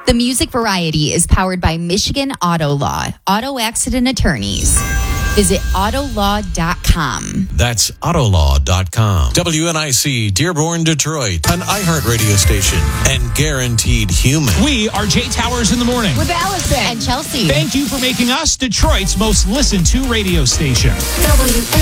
The Music Variety is powered by Michigan Auto Law, auto accident attorneys. Visit autolaw.com. That's autolaw.com. WNIC, Dearborn, Detroit, an iHeartRadio station, and guaranteed human. We are Jay Towers in the morning With Allison and Chelsea. Thank you for making us Detroit's most listened to radio station. WNIC.